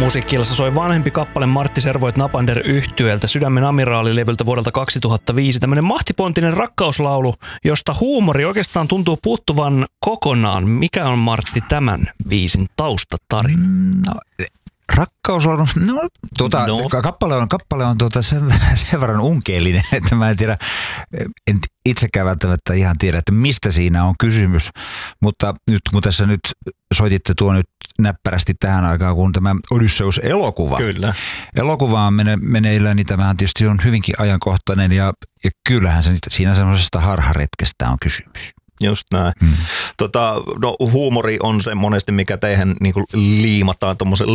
musiikkiilassa soi vanhempi kappale Martti Servoit Napander -yhtyeeltä Sydämen amiraalilevyltä vuodelta 2005. Tämmöinen mahtipontinen rakkauslaulu, josta huumori oikeastaan tuntuu puuttuvan kokonaan. Mikä on, Martti, tämän biisin taustatarina? Rakkauslaulu, kappale on sen verran unkeellinen, että mä en tiedä, en itsekään välttämättä ihan tiedä, että mistä siinä on kysymys. Mutta nyt kun tässä nyt soititte tuo nyt näppärästi tähän aikaan, kun tämä Odysseus-elokuva. Kyllä. Elokuva on meneillään, niin tämähän tietysti on hyvinkin ajankohtainen ja kyllähän siinä semmoisesta harharetkestä on kysymys. Just näin. Huumori on se monesti, mikä teihin niin kuin liimataan tuommoisen